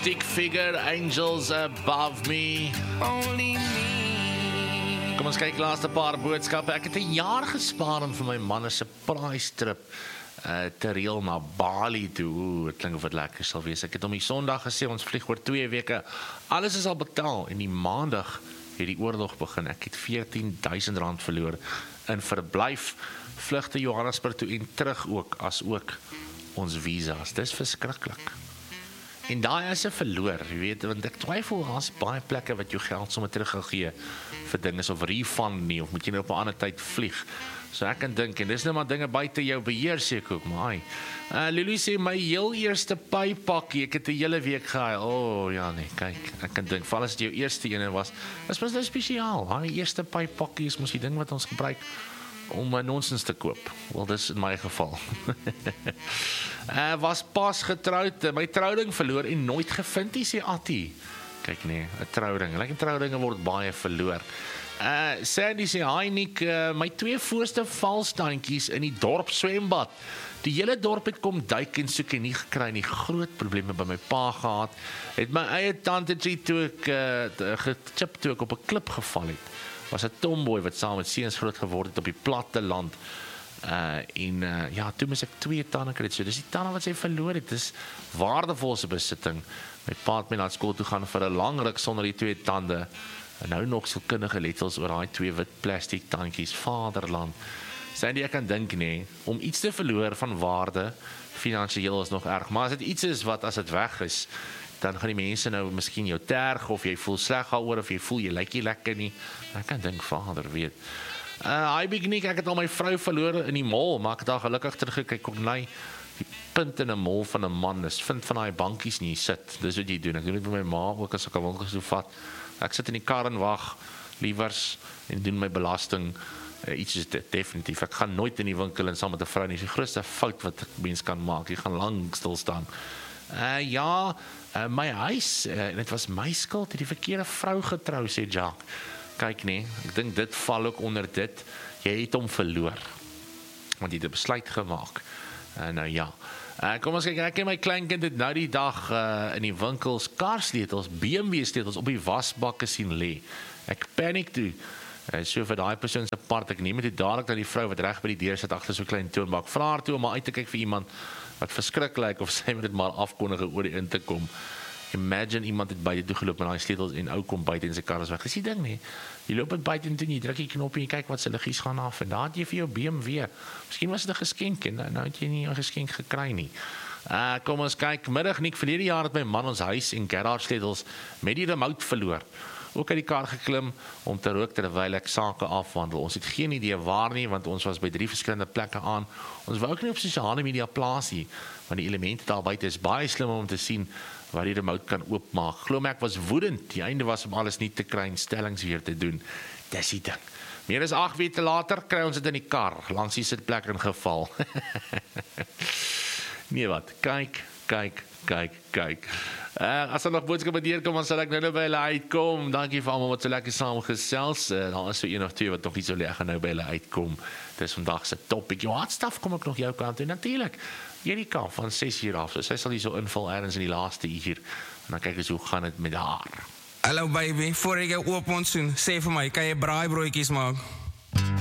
Stick Figure, Angels Above Me. Only me. Kom ons kyk laaste paar boodskappe. Ek het 'n jaar gespaar om vir my man 'n surprise trip te reël na Bali toe. Dit klink of dit lekker sal wees. Ek het hom die Sondag gesê ons vlieg oor 2 weke. Alles is al betaal en die Maandag het die oorlog begin. Ek het R14,000 verloor in verblyf, vlugte Johannesburg toe en terug ook, as ook ons visas. Dis verskriklik. En daai is 'n verloor, jy weet, want ek twyfel, daar's baie plekke wat jou geld sommer terug gaan gee vir dinge of refund nie, of moet jy nou op 'n ander tyd vlieg. So ek kan dink, en dis nou maar dinge buite jou beheer seker ook, maar Lulu sê, my heel eerste pypakkie, ek het 'n hele week gehuil. Ja nee, kyk, ek kan dink, val as dit jou eerste ene was, is mos nou spesiaal. Die eerste pypakkie is mos die ding wat ons gebruik om nonsens te koop. Wel, dis in my geval. Was pas getroud, my trouding verloor en nooit gevind, sê Attie. Kyk nee, 'n trouding. Like 'n troudinge word baie verloor. Sandy sê, hi Nick, my 2 voorste valstandjies in die dorp swembad. Die hele dorp het kom duik en soek en nie gekry nie. Groot probleme by my pa gehad. Het my eie tante toe ek gechip toe ek op 'n klip geval het. Was 'n tomboy wat saam met seuns groot geword het op die platte land. Ja, toe moes ek 2 tande kry. So dis die tande wat sy verloor het. Dis waardevolste besitting. My pa het my na skool toe gaan vir 'n lang ruk sonder die 2 tande. En nou nog sielkundige letsels oor daai 2 wit plastiek tandjies. Vaderland. Sandy, ek kan dink nee, om iets te verloor van waarde finansiëel is nog erg. Maar as dit iets is wat as dit weg is, dan gaan die mense nou miskien jou terg, of jy voel sleg daaroor, of jy voel jy lyk nie lekker nie. Ek kan dink, Vader weet. Hi Big Nick, ek het al my vrou verloor in die mall, maar ek het daar gelukkig teruggekyk op die punt in 'n mall van 'n man is, vind van daai bankies nie, sit. Dis wat jy doen. Ek doen dit met my ma ook as ek 'n winkel toe vat. Ek sit in die kar en wag liewers en doen my belasting. Iets is dit definitief. Ek gaan nooit in die winkel en saam met 'n vrou nie. Dis die grootste fout wat 'n mens kan maak. Jy gaan lank stil staan. My huis, en dit was my skuld, het die verkeerde vrou getrou, sê Jacques. Kyk nee, ek dink dit val ook onder dit. Jy het hom verloor, want jy het 'n besluit gemaak. Nou ja, kom ons kyk, ek en my kleinkind het nou die dag in die winkels karsleutels, BMW sleutels op die wasbakke sien lê. Ek paniek toe. So vir daai persoon se part, ek neem dit dadelik na die vrou wat reg by die deur sit agter so 'n klein toonbank. Vra haar toe om maar uit te kyk vir iemand wat verskrik lyk, of sy moet dit maar afkondige oor die in te kom. Imagine iemand het buite toe geloop met daai sleutels en ou kom buite en sy kar is weg. Dis die ding nie. Jy loop uit buite en toe jy druk die knop en jy kyk wat se liggies gaan af en daar het jy vir jou BMW. Miskien was dit 'n geskenk en nou het jy nie 'n geskenk gekry nie. Kom ons kyk, middag Nick, verlede jaar het my man ons huis en garage sleutels met die remote verloor. Ook uit die kar geklim om te rook terwyl ek sake afwandel. Ons het geen idee waar nie, want ons was by 3 verskillende plekke aan. Ons wou ook nie op sosiale media plaas nie, want die elemente daar buite is baie slim om te sien wat die remote kan oopmaak. Glo my, ek was woedend. Die einde was om alles nie te kry en stellings weer te doen. Dis die ding. Meer as 8 weke later kry ons dit in die kar, langs die sitplek ingeval. Nee wat, kyk. As er nog boodskappe deurkom, dan sal ek nou by hulle uitkom. Dankie vir almal wat so lekker saam gesels. Daar is so 1 of 2 wat nog nie so lekker nou by hulle uitkom. Dis vandag se topic. Jou hardstaf kom ek nog jou kant toe. Natuurlik, Jerika van 6 af. So sy sal hier so inval ergens in die laaste uur. En dan kyk ons hoe gaan dit met haar. Hallo baby, voor ik jou oop ontzoen, sê vir my, kan jy braaibroodjies maak?